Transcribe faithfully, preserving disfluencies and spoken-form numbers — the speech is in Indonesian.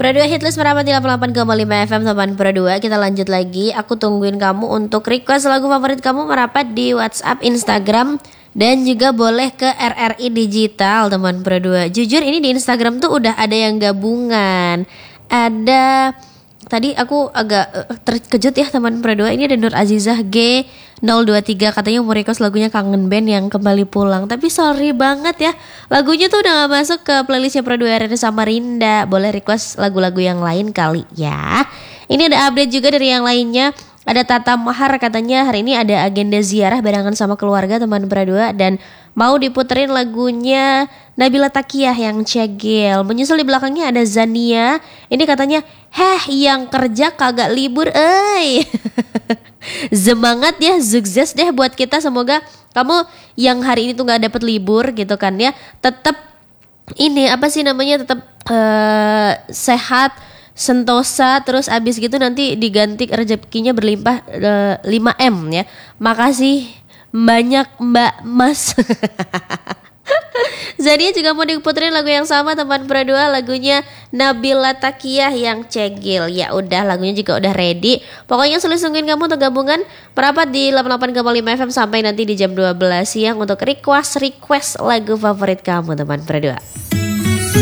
Pro dua Hitlist merapat di delapan puluh delapan koma lima F M teman Pro dua. Kita lanjut lagi. Aku tungguin kamu untuk request lagu favorit kamu merapat di WhatsApp, Instagram, dan juga boleh ke R R I Digital teman Pro dua. Jujur ini di Instagram tuh udah ada yang gabungan. Ada tadi aku agak uh, terkejut ya teman Pro dua. Ini ada Nur Azizah G nol dua tiga, katanya mau request lagunya Kangen Band yang kembali pulang. Tapi sorry banget ya, lagunya tuh udah gak masuk ke playlistnya Pro dua R R Samarinda. Boleh request lagu-lagu yang lain kali ya. Ini ada update juga dari yang lainnya. Ada Tata Mahar, katanya hari ini ada agenda ziarah barengan sama keluarga teman Pro dua dan mau diputerin lagunya Nabila Takiyah yang Cegel. Menyusul di belakangnya ada Zania. Ini katanya, heh yang kerja kagak libur euy. Semangat ya, sukses deh buat kita. Semoga kamu yang hari ini tuh gak dapet libur gitu kan ya, tetap ini apa sih namanya, tetap uh, sehat, sentosa, terus abis gitu nanti diganti rezekinya berlimpah uh, lima M ya. Makasih banyak Mbak Mas. Zania juga mau diputerin lagu yang sama teman Pro dua, lagunya Nabila Takiyah yang Cegil. Ya udah, lagunya juga udah ready. Pokoknya sulit sungguin kamu untuk gabungan merapat di delapan puluh delapan koma lima F M sampai nanti di jam dua belas siang untuk request request lagu favorit kamu teman Pro dua.